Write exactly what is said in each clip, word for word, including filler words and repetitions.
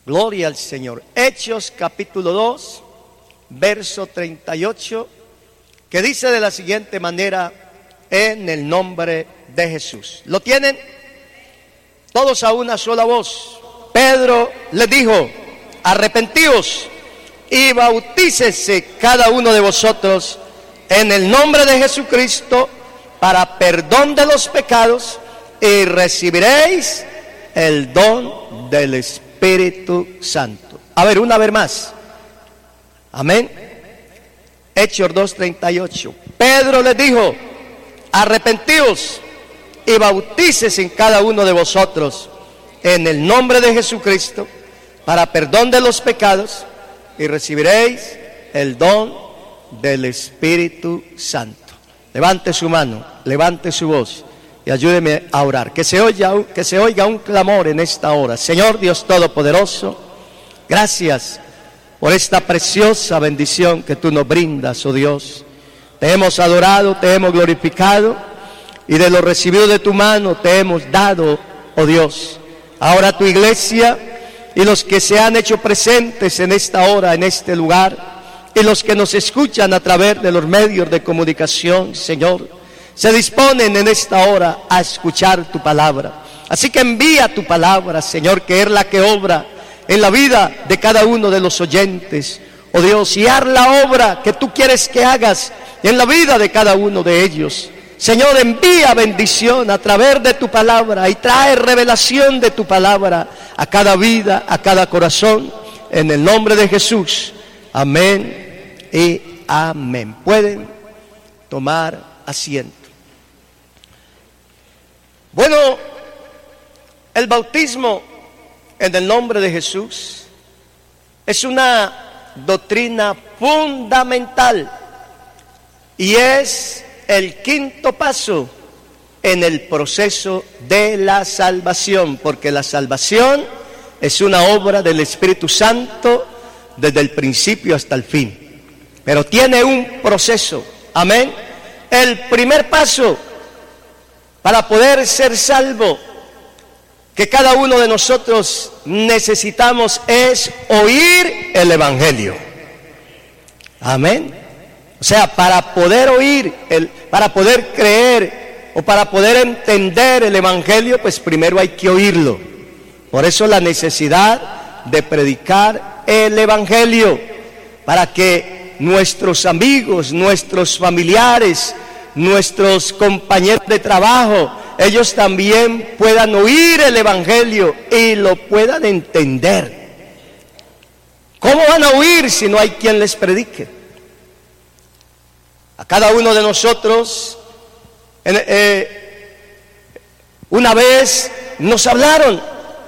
Gloria al Señor. Hechos capítulo dos, verso treinta y ocho, que dice de la siguiente manera: en el nombre de Jesús. ¿Lo tienen? Todos a una sola voz. Pedro les dijo: arrepentíos y bautícese cada uno de vosotros en el nombre de Jesucristo para perdón de los pecados, y recibiréis el don del Espíritu Santo. A ver, una vez más. Amén. Hechos dos treinta y ocho. Pedro les dijo: arrepentíos y bautícese en cada uno de vosotros en el nombre de Jesucristo para perdón de los pecados, y recibiréis el don del Espíritu Santo. Levante su mano, levante su voz y ayúdeme a orar. Que se oiga, que se oiga un clamor en esta hora. Señor Dios Todopoderoso, gracias por esta preciosa bendición que tú nos brindas, oh Dios. Te hemos adorado, te hemos glorificado, y de lo recibido de tu mano te hemos dado, oh Dios. Ahora tu iglesia y los que se han hecho presentes en esta hora, en este lugar, y los que nos escuchan a través de los medios de comunicación, Señor, se disponen en esta hora a escuchar tu palabra. Así que envía tu palabra, Señor, que es la que obra en la vida de cada uno de los oyentes, oh Dios, y haz la obra que tú quieres que hagas en la vida de cada uno de ellos. Señor, envía bendición a través de tu palabra y trae revelación de tu palabra a cada vida, a cada corazón, en el nombre de Jesús. Amén y amén. Pueden tomar asiento. Bueno, el bautismo en el nombre de Jesús es una doctrina fundamental y es el quinto paso en el proceso de la salvación, porque la salvación es una obra del Espíritu Santo desde el principio hasta el fin, pero tiene un proceso. Amén. El primer paso para poder ser salvo que cada uno de nosotros necesitamos es oír el Evangelio. Amén. O sea, para poder oír, el, para poder creer o para poder entender el Evangelio, pues primero hay que oírlo. Por eso la necesidad de predicar el Evangelio, para que nuestros amigos, nuestros familiares, nuestros compañeros de trabajo, ellos también puedan oír el Evangelio y lo puedan entender. ¿Cómo van a oír si no hay quien les predique? A cada uno de nosotros, eh, una vez nos hablaron,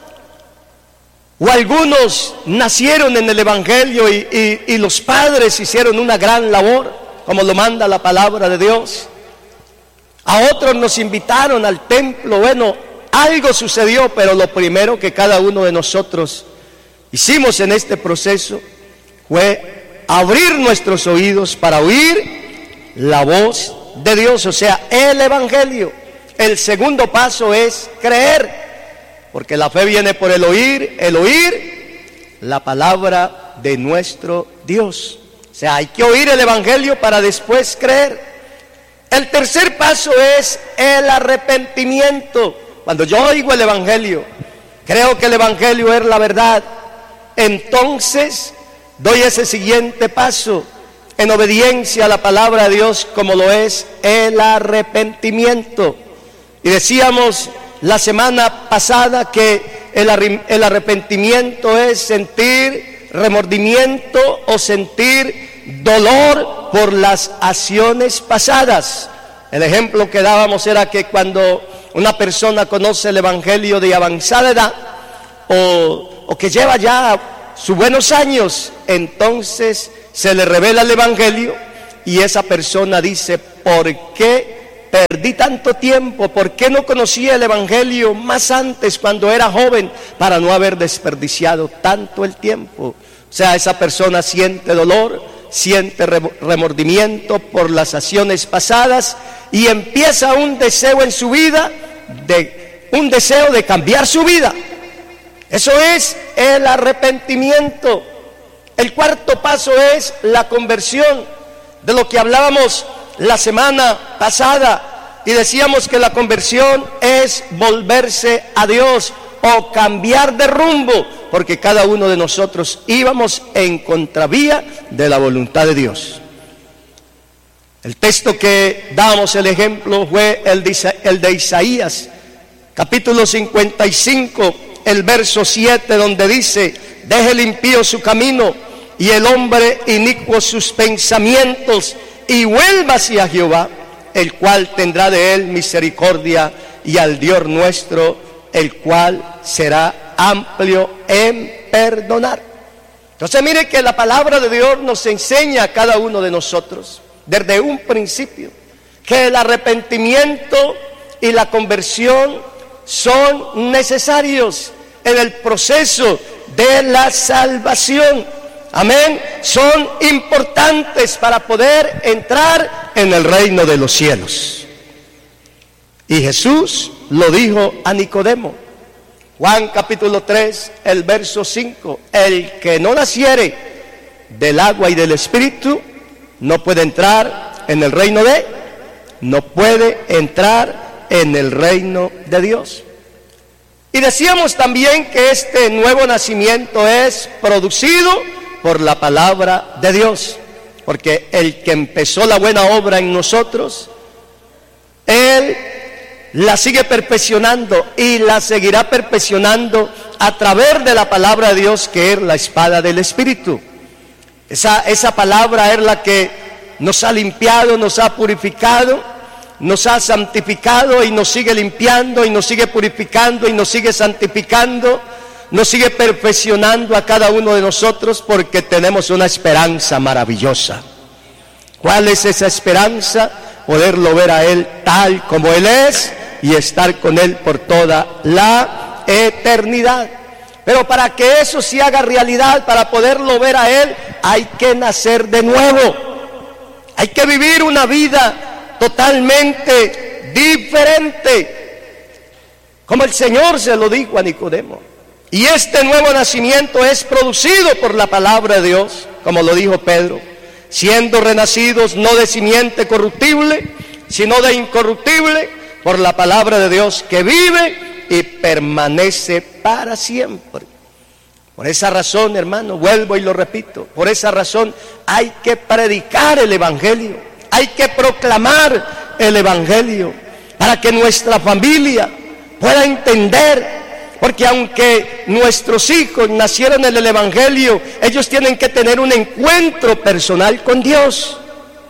o algunos nacieron en el Evangelio y, y, y los padres hicieron una gran labor, como lo manda la palabra de Dios. A otros nos invitaron al templo. Bueno, algo sucedió, pero lo primero que cada uno de nosotros hicimos en este proceso fue abrir nuestros oídos para oír la voz de Dios, o sea, el Evangelio. El segundo paso es creer, porque la fe viene por el oír, el oír la palabra de nuestro Dios. O sea, hay que oír el Evangelio para después creer. El tercer paso es el arrepentimiento. Cuando yo oigo el Evangelio, creo que el Evangelio es la verdad, entonces doy ese siguiente paso en obediencia a la palabra de Dios, como lo es el arrepentimiento. Y decíamos la semana pasada que el, el arrepentimiento es sentir remordimiento o sentir dolor por las acciones pasadas. El ejemplo que dábamos era que cuando una persona conoce el Evangelio de avanzada edad o, o que lleva ya sus buenos años, entonces se le revela el Evangelio y esa persona dice: ¿por qué perdí tanto tiempo? ¿Por qué no conocía el Evangelio más antes, cuando era joven, para no haber desperdiciado tanto el tiempo? O sea, esa persona siente dolor, siente remordimiento por las acciones pasadas y empieza un deseo en su vida, de, un deseo de cambiar su vida. Eso es el arrepentimiento. El cuarto paso es la conversión, de lo que hablábamos la semana pasada, y decíamos que la conversión es volverse a Dios o cambiar de rumbo, porque cada uno de nosotros íbamos en contravía de la voluntad de Dios. El texto que damos el ejemplo fue el de, Isa- el de Isaías, capítulo cincuenta y cinco, el verso siete, donde dice: deje el impío su camino y el hombre inicuo sus pensamientos, y vuelva hacia Jehová, el cual tendrá de él misericordia, y al Dios nuestro, el cual será amplio en perdonar. Entonces mire que la palabra de Dios nos enseña a cada uno de nosotros desde un principio que el arrepentimiento y la conversión son necesarios en el proceso de la salvación. Amén. Son importantes para poder entrar en el reino de los cielos. Y Jesús lo dijo a Nicodemo. Juan capítulo tres, el verso cinco. El que no naciere del agua y del Espíritu no puede entrar en el reino de, no puede entrar en el reino de Dios. Y decíamos también que este nuevo nacimiento es producido por la palabra de Dios, porque el que empezó la buena obra en nosotros, Él la sigue perfeccionando y la seguirá perfeccionando a través de la palabra de Dios, que es la espada del Espíritu. Esa, esa palabra es la que nos ha limpiado, nos ha purificado, nos ha santificado y nos sigue limpiando y nos sigue purificando y nos sigue santificando, nos sigue perfeccionando a cada uno de nosotros, porque tenemos una esperanza maravillosa. ¿Cuál es esa esperanza? Poderlo ver a Él tal como Él es y estar con Él por toda la eternidad. Pero para que eso se haga realidad, para poderlo ver a Él, hay que nacer de nuevo. Hay que vivir una vida totalmente diferente, como el Señor se lo dijo a Nicodemo. Y este nuevo nacimiento es producido por la palabra de Dios, como lo dijo Pedro, siendo renacidos no de simiente corruptible, sino de incorruptible, por la palabra de Dios que vive y permanece para siempre. Por esa razón, hermano, vuelvo y lo repito, por esa razón hay que predicar el Evangelio, hay que proclamar el Evangelio, para que nuestra familia pueda entender. Porque aunque nuestros hijos nacieron en el Evangelio, ellos tienen que tener un encuentro personal con Dios.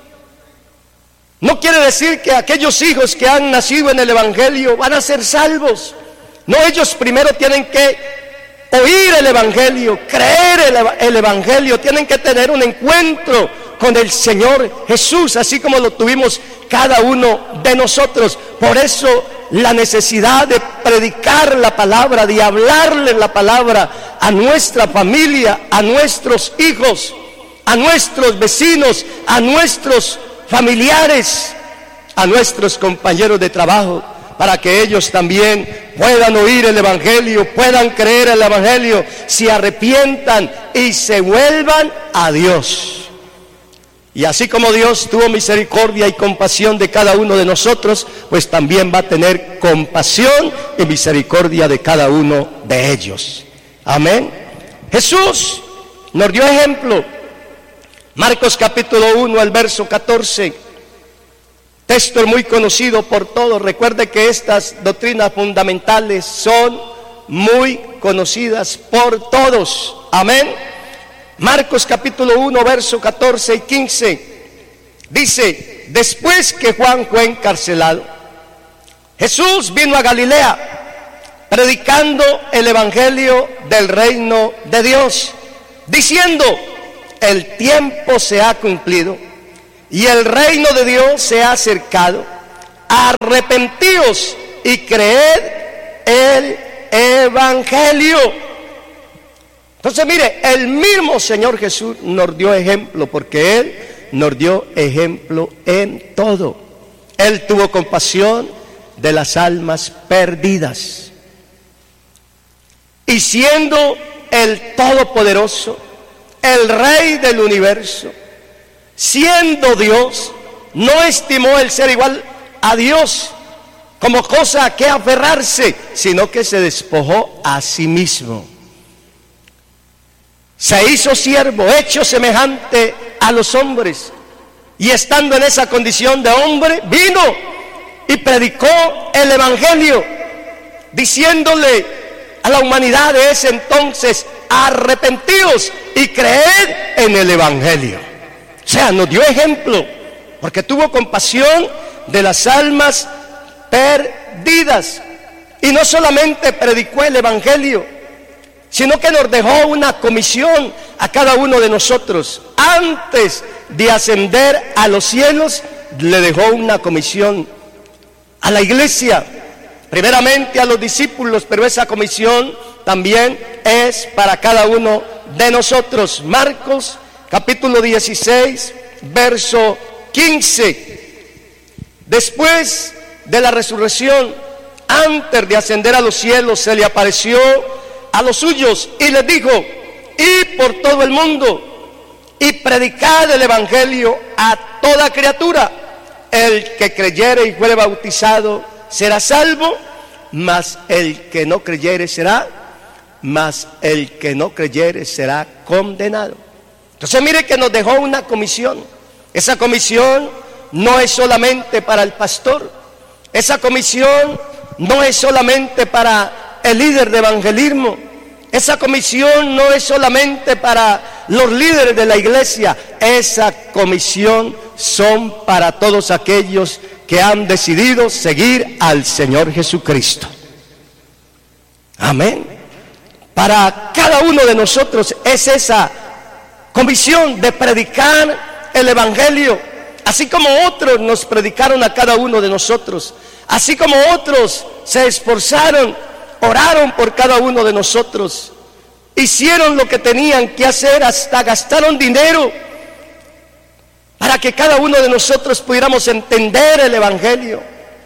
No quiere decir que aquellos hijos que han nacido en el Evangelio van a ser salvos. No, ellos primero tienen que oír el Evangelio, creer el, el Evangelio, tienen que tener un encuentro con el Señor Jesús, así como lo tuvimos cada uno de nosotros. Por eso la necesidad de predicar la palabra, de hablarle la palabra a nuestra familia, a nuestros hijos, a nuestros vecinos, a nuestros familiares, a nuestros compañeros de trabajo, para que ellos también puedan oír el Evangelio, puedan creer el Evangelio, se arrepientan y se vuelvan a Dios. Y así como Dios tuvo misericordia y compasión de cada uno de nosotros, pues también va a tener compasión y misericordia de cada uno de ellos. Amén. Jesús nos dio ejemplo. Marcos capítulo uno, el verso catorce. Texto muy conocido por todos. Recuerde que estas doctrinas fundamentales son muy conocidas por todos. Amén. Marcos capítulo uno, verso catorce y quince, dice: después que Juan fue encarcelado, Jesús vino a Galilea, predicando el evangelio del reino de Dios, diciendo: el tiempo se ha cumplido y el reino de Dios se ha acercado. Arrepentíos y creed el evangelio. Entonces mire, el mismo Señor Jesús nos dio ejemplo, porque Él nos dio ejemplo en todo. Él tuvo compasión de las almas perdidas. Y siendo el Todopoderoso, el Rey del universo, siendo Dios, no estimó el ser igual a Dios como cosa a que aferrarse, sino que se despojó a sí mismo. Se hizo siervo, hecho semejante a los hombres, y estando en esa condición de hombre, vino y predicó el evangelio, diciéndole a la humanidad de ese entonces: arrepentíos y creed en el evangelio. O sea, nos dio ejemplo, porque tuvo compasión de las almas perdidas. Y no solamente predicó el evangelio, sino que nos dejó una comisión a cada uno de nosotros. Antes de ascender a los cielos, le dejó una comisión a la iglesia, primeramente a los discípulos, pero esa comisión también es para cada uno de nosotros. Marcos capítulo dieciséis, verso quince. Después de la resurrección, antes de ascender a los cielos, se le apareció a los suyos y les dijo: id por todo el mundo y predicad el evangelio a toda criatura. El que creyere y fuere bautizado será salvo, mas el que no creyere será, mas el que no creyere será condenado. Entonces mire que nos dejó una comisión. Esa comisión no es solamente para el pastor, esa comisión no es solamente para el líder de evangelismo, esa comisión no es solamente para los líderes de la iglesia, esa comisión son para todos aquellos que han decidido seguir al Señor Jesucristo. Amén. Para cada uno de nosotros es esa comisión de predicar el evangelio, así como otros nos predicaron a cada uno de nosotros, así como otros se esforzaron, oraron por cada uno de nosotros, hicieron lo que tenían que hacer, hasta gastaron dinero para que cada uno de nosotros pudiéramos entender el evangelio.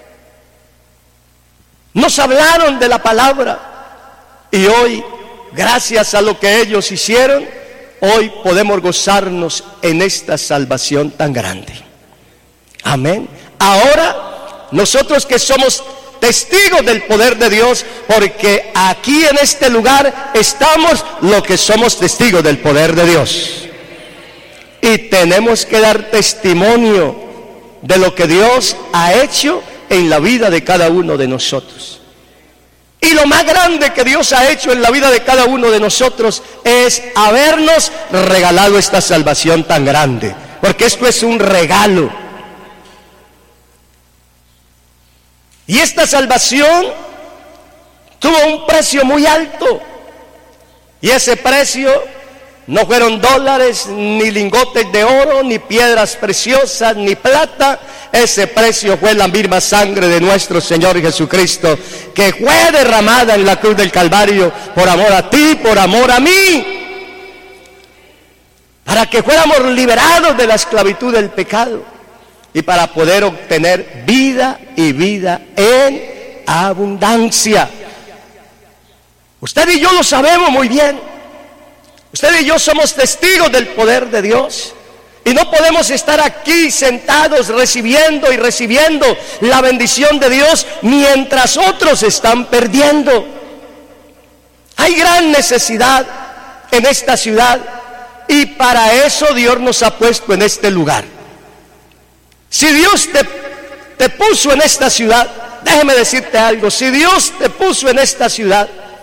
Nos hablaron de la palabra y hoy, gracias a lo que ellos hicieron, hoy podemos gozarnos en esta salvación tan grande. Amén. Ahora, nosotros que somos testigos del poder de Dios, porque aquí en este lugar estamos los que somos testigos del poder de Dios. Y tenemos que dar testimonio de lo que Dios ha hecho en la vida de cada uno de nosotros. Y lo más grande que Dios ha hecho en la vida de cada uno de nosotros es habernos regalado esta salvación tan grande, porque esto es un regalo. Y esta salvación tuvo un precio muy alto, y ese precio no fueron dólares, ni lingotes de oro, ni piedras preciosas, ni plata. Ese precio fue la misma sangre de nuestro Señor Jesucristo, que fue derramada en la cruz del Calvario por amor a ti, por amor a mí, para que fuéramos liberados de la esclavitud del pecado y para poder obtener vida y vida en abundancia. Usted y yo lo sabemos muy bien. Usted y yo somos testigos del poder de Dios. Y no podemos estar aquí sentados recibiendo y recibiendo la bendición de Dios mientras otros están perdiendo. Hay gran necesidad en esta ciudad y para eso Dios nos ha puesto en este lugar. Si Dios te, te puso en esta ciudad, déjeme decirte algo, si Dios te puso en esta ciudad,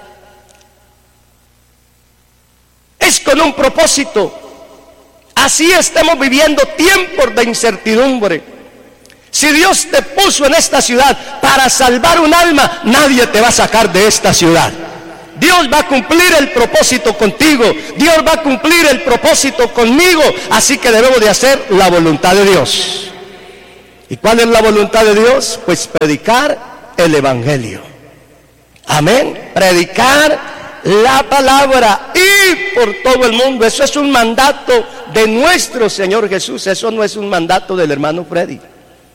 es con un propósito. Así estamos viviendo tiempos de incertidumbre. Si Dios te puso en esta ciudad para salvar un alma, nadie te va a sacar de esta ciudad. Dios va a cumplir el propósito contigo, Dios va a cumplir el propósito conmigo, así que debemos de hacer la voluntad de Dios. ¿Y cuál es la voluntad de Dios? Pues predicar el evangelio. Amén. Predicar la palabra y por todo el mundo. Eso es un mandato de nuestro Señor Jesús. Eso no es un mandato del hermano Freddy.